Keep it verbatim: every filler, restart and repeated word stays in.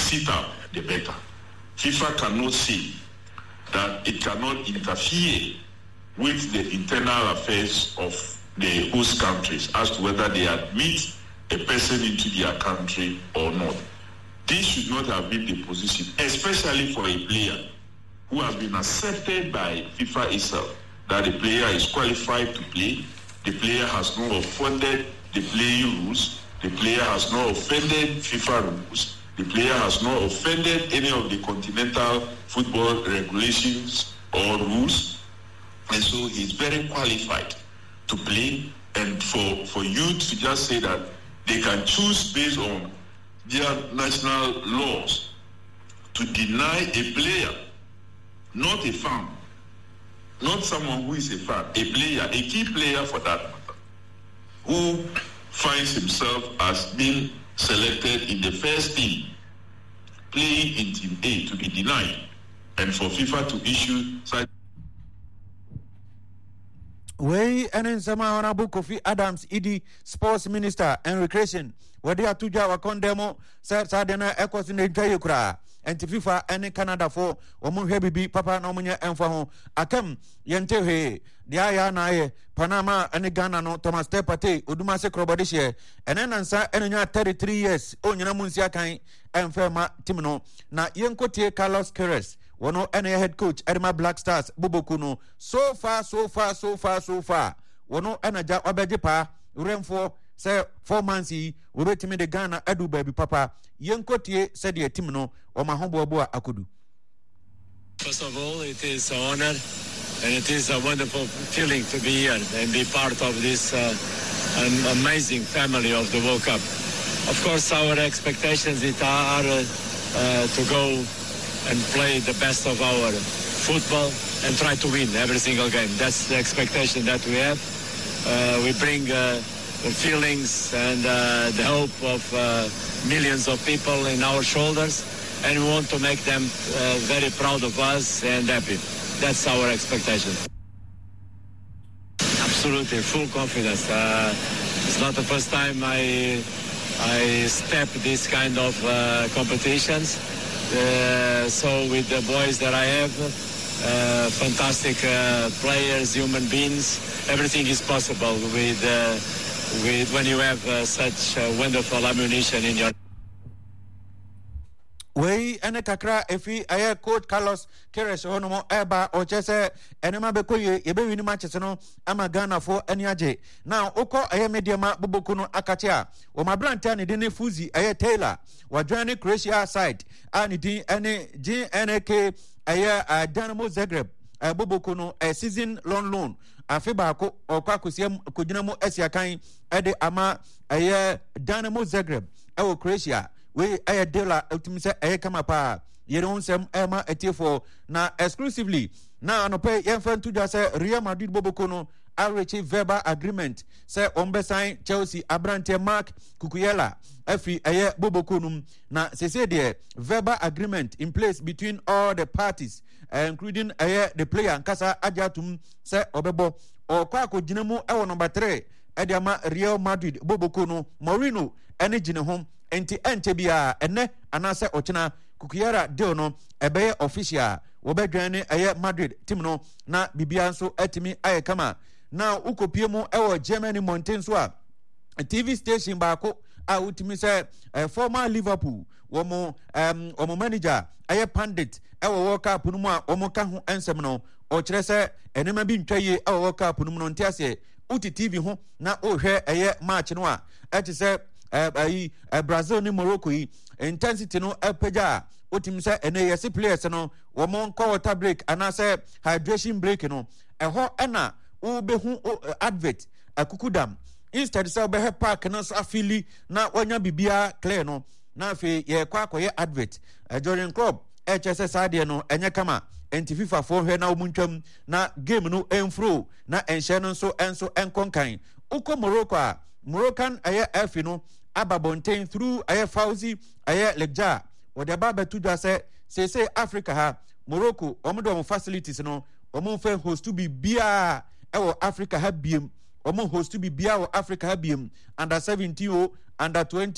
sit up, the better. FIFA cannot say that it cannot interfere with the internal affairs of the host countries as to whether they admit a person into their country or not. This should not have been the position, especially for a player who has been accepted by FIFA itself, that the player is qualified to play, the player has not offended the playing rules, the player has not offended FIFA rules, the player has not offended any of the continental football regulations or rules, and so he's very qualified to play. And for, for you to just say that they can choose based on their national laws to deny a player, not a fan, not someone who is a fan, a player, a key player for that matter, who finds himself as being selected in the first team, playing in Team A, to be denied, and for FIFA to issue such. Way and in some Honorable Kofi Adams, E D, Sports Minister and Recreation, where they are to Jawa Condemo, Sadena Echoes in the Jayukra, and to FIFA and Canada for Omun Hebi, Papa Nomunya and Faho, Akem, Yentehe, the Ayanae, Panama and Ghana, no Thomas Tepate, Udumase Krobadishe, and then answer and thirty-three years, Onyana Munsiakai, and Ferma Timno, na Yenkote Carlos Keres. One any head coach Edema Black Stars Bubokuno. So far, so far, so far, so far. One any ja obejepa Renfo say four months we wait me the Ghana Edu baby papa. Yenkotie said the team no or my humble boy akudu. First of all, it is an honor and it is a wonderful feeling to be here and be part of this uh, an amazing family of the World Cup. Of course, our expectations it are uh, uh, to go and play the best of our football and try to win every single game. That's the expectation that we have. Uh, we bring uh, the feelings and uh, the hope of uh, millions of people in our shoulders, and we want to make them uh, very proud of us and happy. That's our expectation. Absolutely, full confidence. Uh, it's not the first time I I step this kind of uh, competitions. Uh, so with the boys that I have, uh, fantastic uh, players, human beings, everything is possible with uh, with when you have uh, such uh, wonderful ammunition in your. Way ene kakra efi aye coach Carlos Keres hono eba o chese enema bekoye ebe wini matches no ama Ghana for eni age now oko aye media ma buboku no akache a o mabranta ne de ne Fuzi aye Taylor wa join Croatia side ani din ene G N K aye Dynamo Zagreb buboku no a season loan loan afi ba ko okwa kosiem kogina mu asiakan ede ama aye Dynamo Zagreb e wo Croatia we aye dela ultimate say aye kama pa yeron sem ema etifo na exclusively na anope yemfa to just say Real Madrid boboko no arrange verbal agreement say ombe sign Chelsea Abrante Mark Kukuyela afi aye boboko num na sese de verbal agreement in place between all the parties uh, including aye the player nkasa ajatum say obebo okwa akogina mu e wo number three e de ama Real Madrid boboko no Mourinho ene gine hom enti ente bia ene anase ochina Kukuyera deal no ebeye official wo bedwane eye Madrid team no na bibia nso atimi aye kama na ukopie mu ewo Germany mountain so a T V station baako a utimi say uh, former Liverpool wo mo um wo manager aye Pandit ewo World Cup no mu a wo mo ka ho ensem no o kire say enema bi ntwaye ewo World Cup no mu no ntiase uti T V ho na o hwe eye match no a eti say eh uh, Brazil ni Morocco yi intensity no epeja otim say ene yes players no wo mon call water break ana say hydration break no eho ena wo behu uh, advert akukudam instead say be he park no so afili na wonya bibia clear no na afi ye kwa akoye advert uh, Jordan Klopp H S S ade no enye kama enti FIFA for hwe na omuntwam na game no enfro na enhye no so enso enkonkan uko Morocco a Moroccan aye F no ababonten through aye Fauzi aye Legja wode baba tudwa say say say Africa ha Morocco omodo mo facilities no omo fe host to be bia e wo Africa ha biem omo host to be bia wo Africa ha biem under seventeen o under twenty